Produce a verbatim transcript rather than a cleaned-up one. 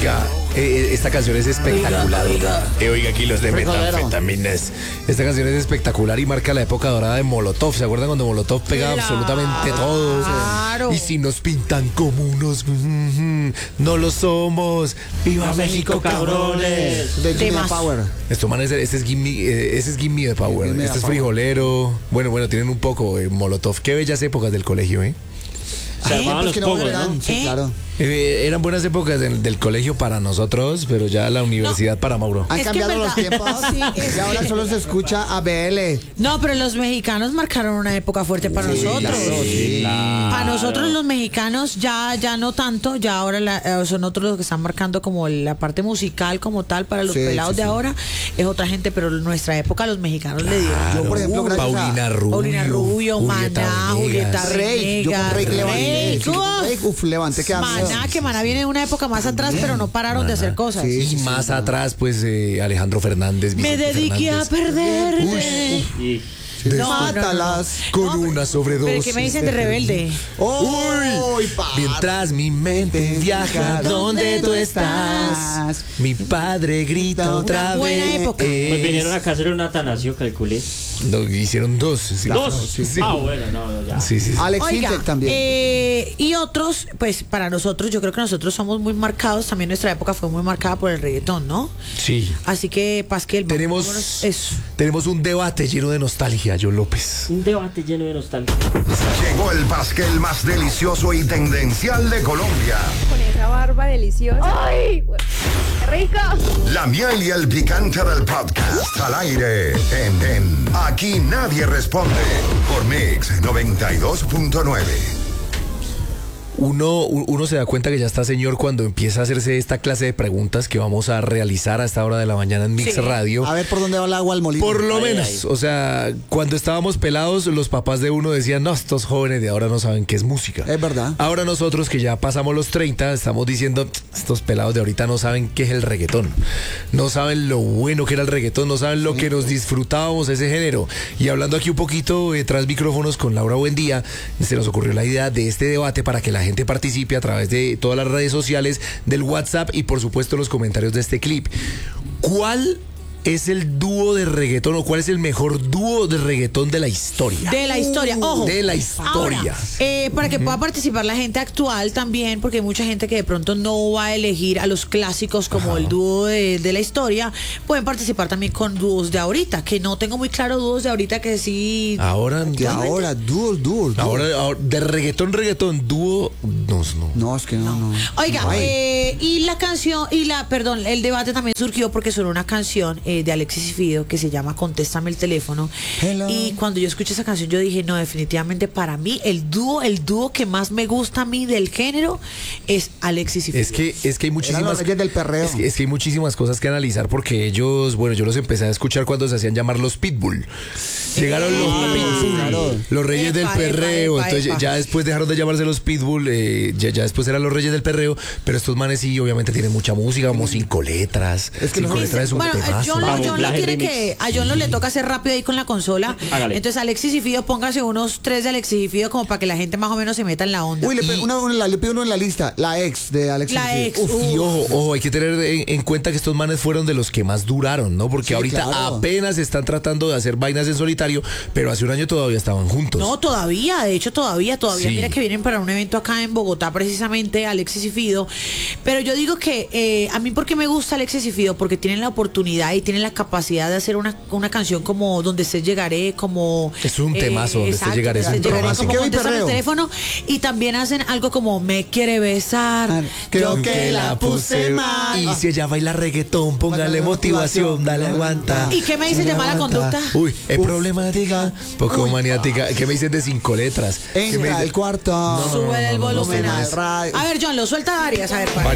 Oiga, eh, esta canción es espectacular. Eh, oiga, aquí los de metanfetaminas. Esta canción es espectacular y marca la época dorada de Molotov. ¿Se acuerdan cuando Molotov pegaba Claro. absolutamente todo? Claro. Y si nos pintan como unos... no lo somos. ¡Viva México, cabrones! De Jimmy Temas. Power. Esto, man, ese, ese es Gimme, eh, ese es Gimme the Power. Gimme the Este es Power. frijolero. Bueno, bueno, tienen un poco eh, Molotov. Qué bellas épocas del colegio, ¿eh? Se armaban los que no pogos, volverán, ¿no? sí, ¿Eh? claro. Eh, eran buenas épocas del, del colegio para nosotros, pero ya la universidad para Mauro. Han Es que cambiado en los verdad- tiempos Sí, es y ahora que- solo se escucha a B L. No, pero los mexicanos marcaron una época fuerte para nosotros. claro, sí. Para nosotros los mexicanos ya ya no tanto, ya ahora la- eh, son otros los que están marcando como la parte musical como tal para los Sí, pelados sí, de sí. ahora, es otra gente, pero en nuestra época los mexicanos le dieron. Yo, por ejemplo, gracias Paulina a Rubio. Paulina Rubio, Julieta Maná, Julieta Venegas. Rey, yo con Rey Rey, levanté. sí, uf. con Rey, Uf, levanté que Maná, que Maná viene de una época más atrás, pero no pararon de hacer cosas. Sí. Y más atrás, pues eh, Alejandro Fernández. Me Vicente dediqué a Fernández. perderte. Y Mátalas. Con No, pero- una sobredosis. Pero ¿qué me dicen de rebelde? ¡Uy! pa- Mientras mi mente viaja donde tú estás, mi padre grita otra buena vez. época. pues vinieron acá a hacer un Atanasio, calculé. No, hicieron dos. Sí. ¿Dos? Sí, sí. Ah, bueno, no, no, ya. Sí, sí, sí. Alex Oiga, Intec también. eh, y otros, pues para nosotros, yo creo que nosotros somos muy marcados, también nuestra época fue muy marcada por el reggaetón, ¿no? Sí. Así que, Pasquel, Tenemos, vámonos- eso. tenemos un debate lleno de nostalgia, John López. Un debate lleno de nostalgia. Llegó el pasquel más delicioso y tendencial de Colombia. Con esa barba deliciosa. ¡Ay! ¡Qué rico! La miel y el picante del podcast al aire en, en Aquí Nadie Responde por Mix noventa y dos punto nueve. Uno, uno se da cuenta que ya está señor cuando empieza a hacerse esta clase de preguntas que vamos a realizar a esta hora de la mañana en Mix Sí. Radio. A ver por dónde va el agua al molino. Por lo Ay, menos, ay. o sea, cuando estábamos pelados, los papás de uno decían, no, estos jóvenes de ahora no saben qué es música. Es verdad. Ahora nosotros que ya pasamos los treinta, estamos diciendo, estos pelados de ahorita no saben qué es el reggaetón. No saben lo bueno que era el reggaetón, no saben lo que nos disfrutábamos ese género. Y hablando aquí un poquito eh, tras micrófonos con Laura Buendía, se nos ocurrió la idea de este debate para que la gente participe a través de todas las redes sociales, del WhatsApp y por supuesto los comentarios de este clip. ¿Cuál es el dúo de reggaetón o cuál es el mejor dúo de reggaetón de la historia? De la historia, ojo. De la historia. Ahora, eh, para que pueda participar la gente actual también, porque hay mucha gente que de pronto no va a elegir a los clásicos como el dúo de, de la historia, pueden participar también con dúos de ahorita, que no tengo muy claro dúos de ahorita que sí. Ahora, Que ahora, dúo, dúo, dúo. ahora, ahora, de reggaetón, reggaetón, dúo, no, no. No, es que no, no. Oiga, Ay. eh, y la canción, y la, perdón, el debate también surgió porque sonó una canción eh, de Alexis y Fido que se llama Contéstame el teléfono. Hello. Y cuando yo escuché esa canción, yo dije, no, definitivamente para mí, el dúo, el dúo que más me gusta a mí del género es Alexis y Fido. Es que, es que hay Eran muchísimas los reyes del perreo. Es que, es que hay muchísimas cosas que analizar porque ellos, bueno, yo los empecé a escuchar cuando se hacían llamar los Pitbull. Llegaron los Ah, Pitbull, claro. los reyes del Epa, epa, perreo. epa, Entonces epa. ya después dejaron de llamarse los Pitbull, eh, ya, ya después eran los reyes del perreo, pero estos manes sí, obviamente tienen mucha música, como cinco letras. Es que cinco los- letras es un Bueno, temazo. John, lo- Vamos, John lo Black tiene Remix. que, a John lo le toca hacer rápido ahí con la consola. Hágale. Entonces Alexis y Fido, póngase unos tres de Alexis y Fido como para que la gente más o menos se meta en la onda. Uy, le, pe- una- una- le pido uno en la lista. La ex de Alex. La Intec. ex. Uf, Y ojo, ojo, hay que tener en, en cuenta que estos manes fueron de los que más duraron, ¿no? Porque Sí, ahorita claro. apenas están tratando de hacer vainas en solitario, pero hace un año todavía estaban juntos. No, todavía, de hecho todavía, todavía. Sí. Mira que vienen para un evento acá en Bogotá precisamente, Alexis y Fido. Pero yo digo que eh, a mí porque me gusta Alexis y Fido, porque tienen la oportunidad y tienen la capacidad de hacer una, una canción como Donde Estés Llegaré, como... Es un temazo, Donde Estés Llegaré, es un Donde Estés Llegaré, temazo. como Que hoy Contéstame el perreo. teléfono. Y también hacen algo como Me Quiere Besar. Ah, creo Yo que la puse mal. Y si ella baila reggaetón, póngale Póngale motivación, motivación, dale aguanta. ¿Y qué me dicen de mala conducta? Uy, es problemática, poco maniática. ¿Qué me dicen de cinco letras? ¿Qué me Entra dicen? al cuarto. Sube el volumen. no, no, no, A ver, John, lo suelta varias. A ver, para.